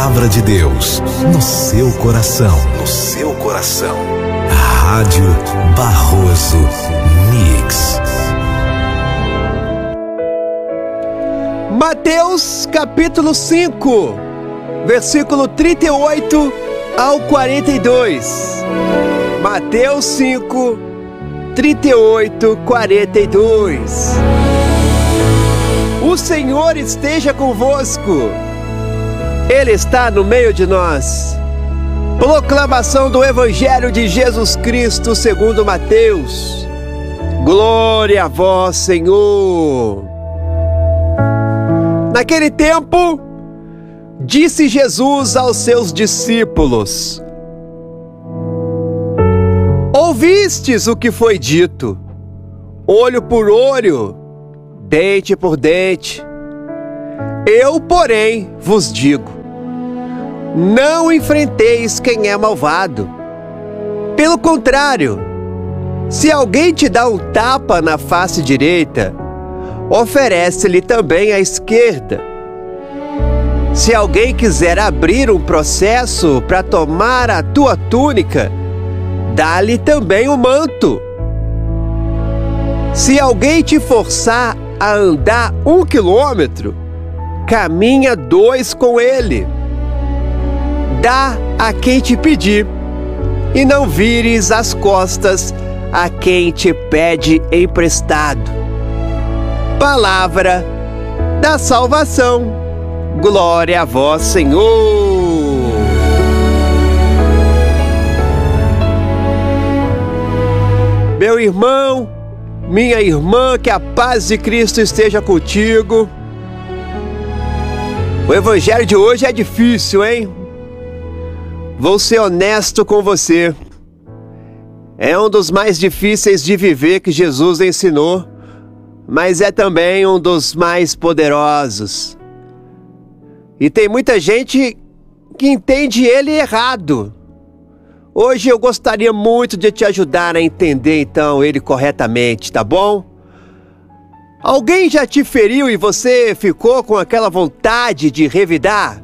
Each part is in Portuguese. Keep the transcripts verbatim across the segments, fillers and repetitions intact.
palavra de Deus no seu coração. No seu coração. Rádio Barroso Mix. Mateus capítulo cinco, versículo trinta e oito ao quarenta e dois. Mateus cinco, trinta e oito, quarenta e dois. O Senhor esteja convosco. Ele está no meio de nós. Proclamação do Evangelho de Jesus Cristo segundo Mateus. Glória a vós, Senhor. Naquele tempo, disse Jesus aos seus discípulos: ouvistes o que foi dito, olho por olho, dente por dente. Eu, porém, vos digo: não enfrenteis quem é malvado. Pelo contrário, se alguém te dá um tapa na face direita, oferece-lhe também a esquerda. Se alguém quiser abrir um processo para tomar a tua túnica, dá-lhe também o manto. Se alguém te forçar a andar um quilômetro, caminha dois com ele. Dá a quem te pedir, e não vires as costas a quem te pede emprestado. Palavra da salvação. Glória a vós, Senhor. Meu irmão, minha irmã, que a paz de Cristo esteja contigo. O evangelho de hoje é difícil, hein? Vou ser honesto com você. É um dos mais difíceis de viver que Jesus ensinou, mas é também um dos mais poderosos. E tem muita gente que entende ele errado. Hoje eu gostaria muito de te ajudar a entender então ele corretamente, tá bom? Alguém já te feriu e você ficou com aquela vontade de revidar?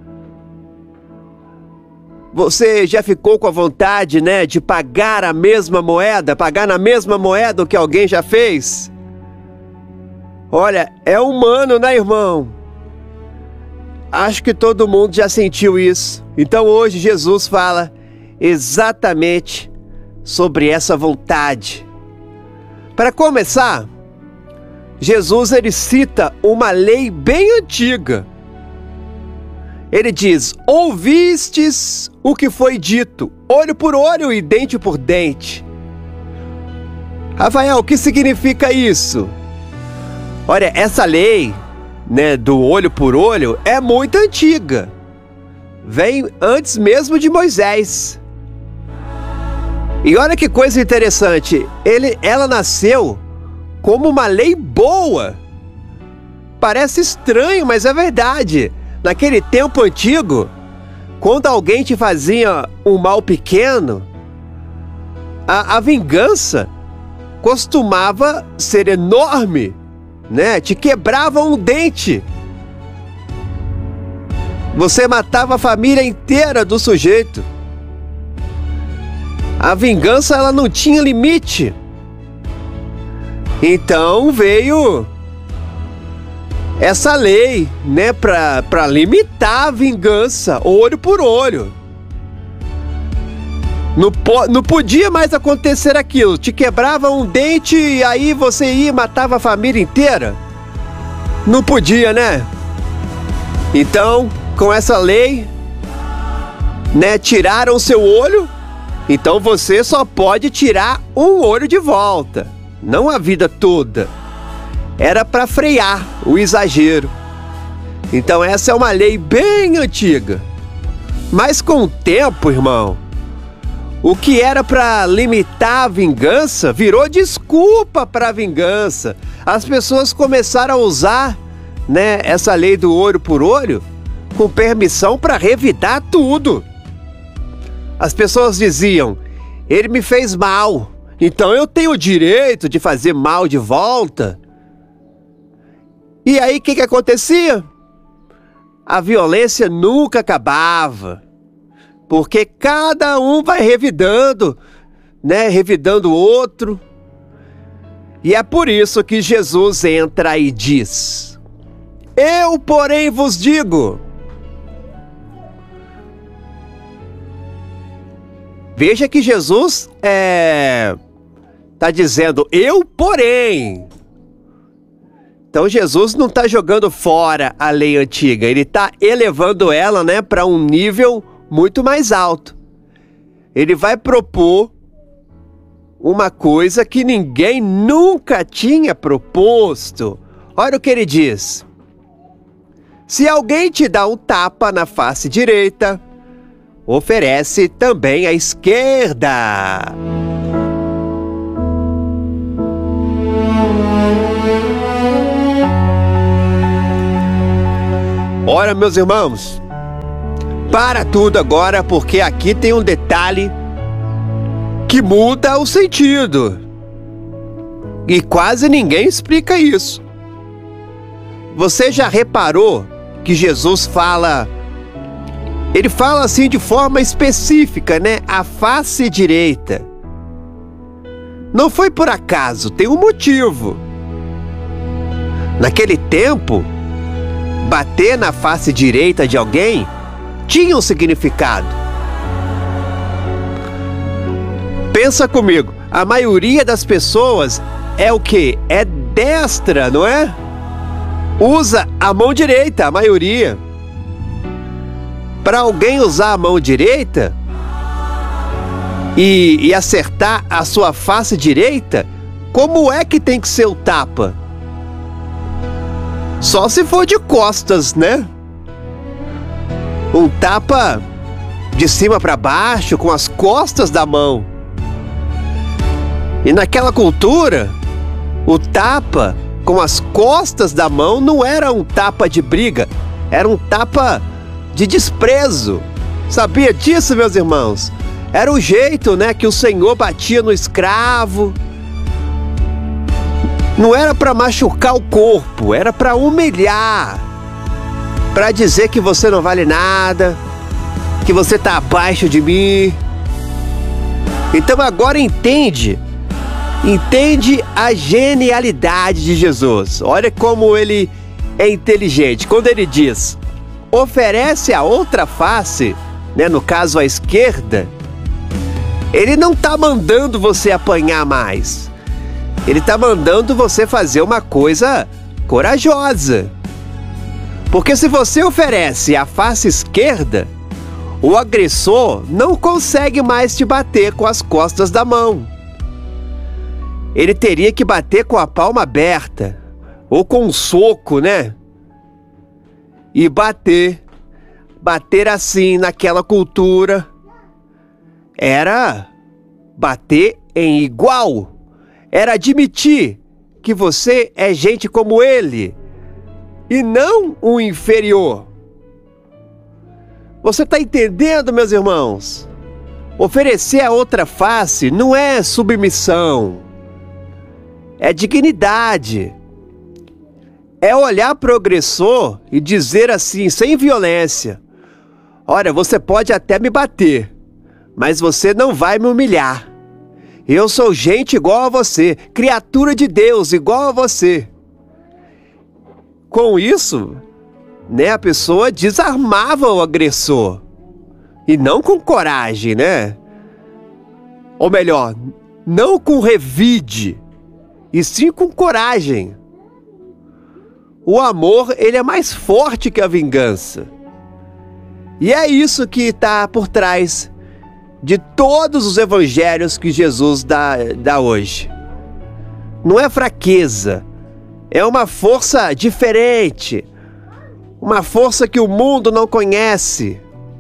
Você já ficou com a vontade, né, de pagar a mesma moeda, pagar na mesma moeda o que alguém já fez? Olha, é humano, né, irmão? Acho que todo mundo já sentiu isso. Então hoje Jesus fala exatamente sobre essa vontade. Para começar, Jesus ele cita uma lei bem antiga. Ele diz: ouvistes o que foi dito, olho por olho e dente por dente. Rafael, o que significa isso? Olha, essa lei, né, do olho por olho é muito antiga. Vem antes mesmo de Moisés. E olha que coisa interessante, ele, ela nasceu como uma lei boa. Parece estranho, mas é verdade. Naquele tempo antigo, quando alguém te fazia um mal pequeno, a, a vingança costumava ser enorme, né? Te quebrava um dente. Você matava a família inteira do sujeito. A vingança ela não tinha limite. Então veio essa lei, né, para para limitar a vingança, olho por olho. Não, po, não podia mais acontecer aquilo. Te quebrava um dente e aí você ia e matava a família inteira? Não podia, né? Então, com essa lei, né, tiraram o seu olho. Então você só pode tirar um olho de volta, não a vida toda. Era para frear o exagero. Então essa é uma lei bem antiga. Mas com o tempo, irmão, o que era para limitar a vingança virou desculpa para a vingança. As pessoas começaram a usar, né, essa lei do olho por olho com permissão para revidar tudo. As pessoas diziam: ele me fez mal, então eu tenho o direito de fazer mal de volta. E aí o que que acontecia? a violência nunca acabava, porque cada um vai revidando, né, revidando o outro. E é por isso que Jesus entra e diz: eu, porém, vos digo. Veja que Jesus é, tá dizendo eu, porém. Então Jesus não está jogando fora a lei antiga, ele está elevando ela, né, para um nível muito mais alto. Ele vai propor uma coisa que ninguém nunca tinha proposto. Olha o que ele diz: se alguém te dá um tapa na face direita, oferece também a esquerda. Ora, meus irmãos, para tudo agora, porque aqui tem um detalhe que muda o sentido. E quase ninguém explica isso. Você já reparou que Jesus fala... Ele fala assim de forma específica, né? A face direita. Não foi por acaso, tem um motivo. Naquele tempo, bater na face direita de alguém tinha um significado. Pensa comigo, a maioria das pessoas é o quê? É destra, não é? Usa a mão direita, a maioria. Para alguém usar a mão direita e, e acertar a sua face direita, como é que tem que ser o tapa? Só se for de costas, né? Um tapa de cima para baixo, com as costas da mão. E naquela cultura, o tapa com as costas da mão não era um tapa de briga, era um tapa de desprezo. Sabia disso, meus irmãos? Era o jeito, né, que o Senhor batia no escravo. Não era para machucar o corpo, era para humilhar, para dizer que você não vale nada, que você está abaixo de mim. Então agora entende, entende a genialidade de Jesus. Olha como ele é inteligente. Quando ele diz, oferece a outra face, né, no caso a esquerda, ele não está mandando você apanhar mais. Ele está mandando você fazer uma coisa corajosa. Porque se você oferece a face esquerda, o agressor não consegue mais te bater com as costas da mão. Ele teria que bater com a palma aberta, ou com um soco, né? E bater, bater assim naquela cultura, era bater em igual. Era admitir que você é gente como ele e não um inferior. Você está entendendo, meus irmãos? Oferecer a outra face não é submissão, é dignidade. É olhar para o agressor e dizer assim, sem violência: olha, você pode até me bater, mas você não vai me humilhar. Eu sou gente igual a você, criatura de Deus igual a você. Com isso, né, a pessoa desarmava o agressor. E não com coragem, né? Ou melhor, não com revide, e sim com coragem. O amor, ele é mais forte que a vingança. E é isso que está por trás de todos os evangelhos que Jesus dá, dá hoje. Não é fraqueza, é uma força diferente, uma força que o mundo não conhece.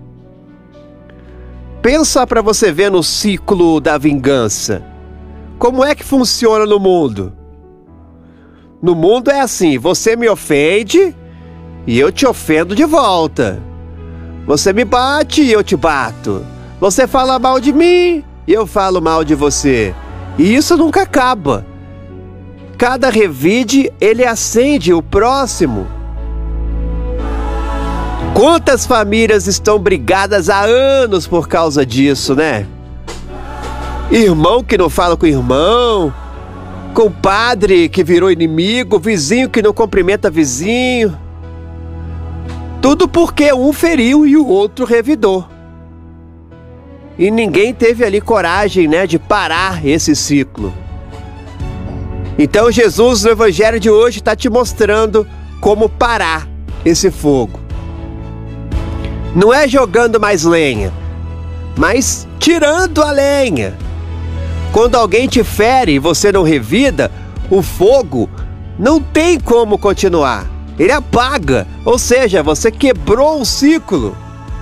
Pensa para você ver no ciclo da vingança. Como é que funciona no mundo? No mundo é assim, você me ofende e eu te ofendo de volta. Você me bate e eu te bato. Você fala mal de mim e eu falo mal de você. E isso nunca acaba. Cada revide, ele acende o próximo. Quantas famílias estão brigadas há anos por causa disso, né? Irmão que não fala com irmão, compadre que virou inimigo, vizinho que não cumprimenta vizinho. Tudo porque um feriu e o outro revidou. E ninguém teve ali coragem, né, de parar esse ciclo. Então Jesus, no evangelho de hoje, está te mostrando como parar esse fogo. Não é jogando mais lenha, mas tirando a lenha. Quando alguém te fere e você não revida, o fogo não tem como continuar. Ele apaga, ou seja, você quebrou o ciclo.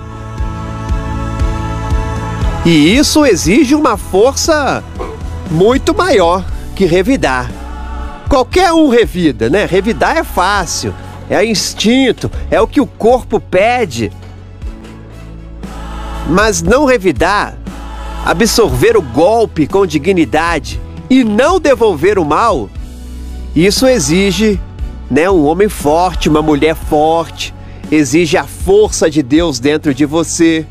E isso exige uma força muito maior que revidar. Qualquer um revida, né? Revidar é fácil, é instinto, é o que o corpo pede. Mas não revidar, absorver o golpe com dignidade e não devolver o mal, isso exige, né, um homem forte, uma mulher forte, exige a força de Deus dentro de você.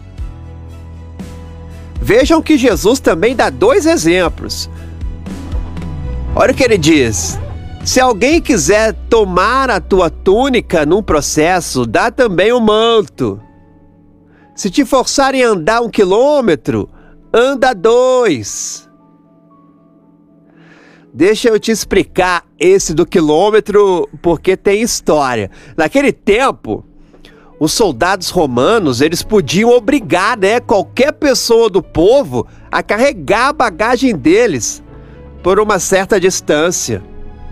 Vejam que Jesus também dá dois exemplos. Olha o que ele diz: se alguém quiser tomar a tua túnica num processo, dá também o manto. Se te forçarem a andar um quilômetro, anda dois. Deixa eu te explicar esse do quilômetro, porque tem história. Naquele tempo, os soldados romanos, eles podiam obrigar, né, qualquer pessoa do povo a carregar a bagagem deles por uma certa distância.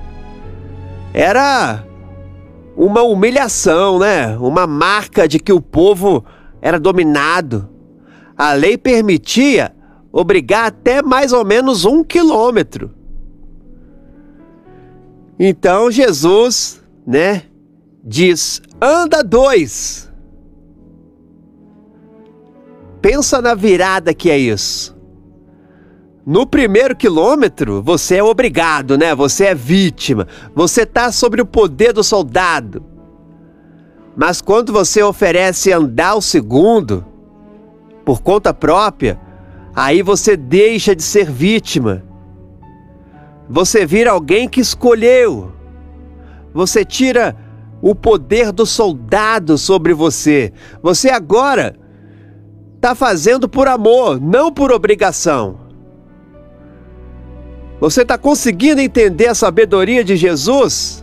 Era uma humilhação, né? Uma marca de que o povo era dominado. A lei permitia obrigar até mais ou menos um quilômetro. Então Jesus, né, diz: anda dois. Pensa na virada que é isso. No primeiro quilômetro, você é obrigado, né? Você é vítima. Você está sob o poder do soldado. Mas quando você oferece andar o segundo, por conta própria, aí você deixa de ser vítima. Você vira alguém que escolheu. Você tira o poder do soldado sobre você. Você agora está fazendo por amor, não por obrigação. Você está conseguindo entender a sabedoria de Jesus?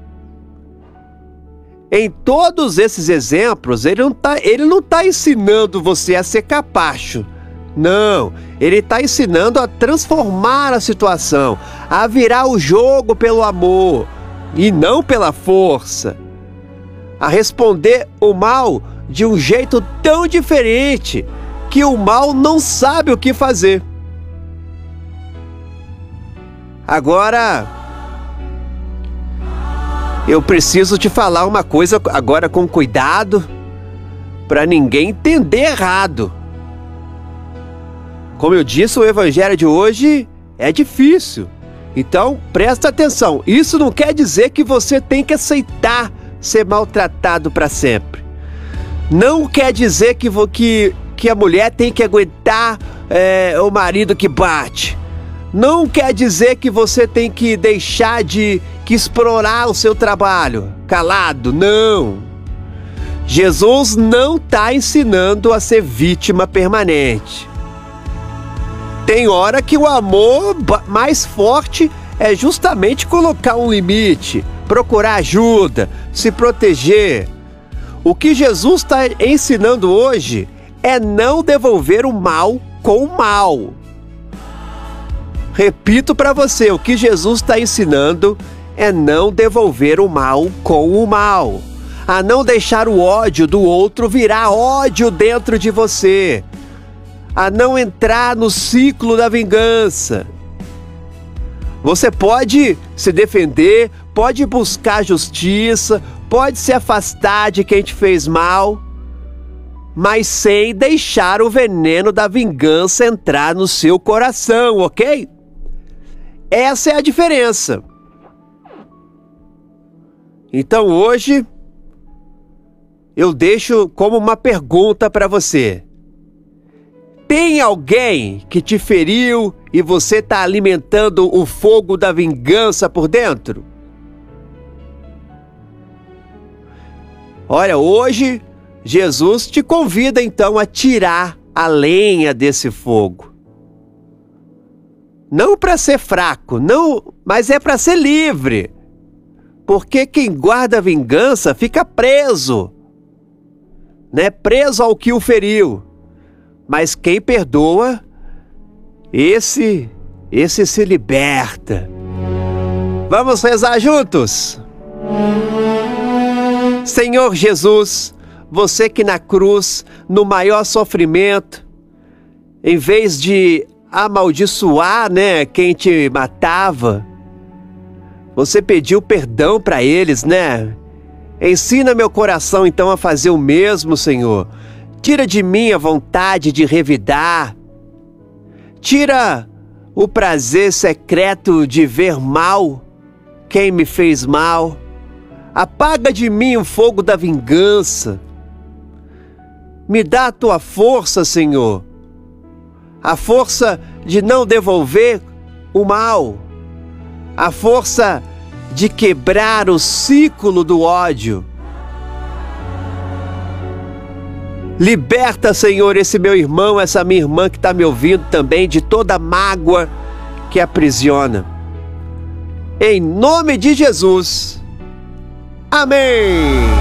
Em todos esses exemplos, ele não está ele não tá ensinando você a ser capacho. Não, ele está ensinando a transformar a situação, a virar o jogo pelo amor e não pela força. A responder o mal de um jeito tão diferente que o mal não sabe o que fazer. Agora, eu preciso te falar uma coisa agora com cuidado, para ninguém entender errado. Como eu disse, o evangelho de hoje é difícil. Então, presta atenção. Isso não quer dizer que você tem que aceitar ser maltratado para sempre. Não quer dizer que, que, que a mulher tem que aguentar é, o marido que bate. Não quer dizer que você tem que deixar de que explorar o seu trabalho calado, não. Jesus não está ensinando a ser vítima permanente. Tem hora que o amor mais forte é justamente colocar um limite, procurar ajuda, se proteger. O que Jesus está ensinando hoje é não devolver o mal com o mal. Repito para você, o que Jesus está ensinando é não devolver o mal com o mal. A não deixar o ódio do outro virar ódio dentro de você. A não entrar no ciclo da vingança. Você pode se defender, pode buscar justiça, pode se afastar de quem te fez mal, mas sem deixar o veneno da vingança entrar no seu coração, ok? Essa é a diferença. Então hoje, eu deixo como uma pergunta para você. Tem alguém que te feriu e você está alimentando o fogo da vingança por dentro? Olha, hoje Jesus te convida então a tirar a lenha desse fogo. Não para ser fraco, não, mas é para ser livre. Porque quem guarda a vingança fica preso, né? Preso ao que o feriu. Mas quem perdoa, esse, esse se liberta. Vamos rezar juntos? Senhor Jesus, você que na cruz, no maior sofrimento, em vez de amaldiçoar, né, quem te matava, você pediu perdão para eles, né? Ensina meu coração então a fazer o mesmo, Senhor. Tira de mim a vontade de revidar. Tira o prazer secreto de ver mal quem me fez mal. Apaga de mim o fogo da vingança. Me dá a tua força, Senhor. A força de não devolver o mal. A força de quebrar o ciclo do ódio. Liberta, Senhor, esse meu irmão, essa minha irmã que está me ouvindo também, de toda mágoa que aprisiona. Em nome de Jesus. Amém!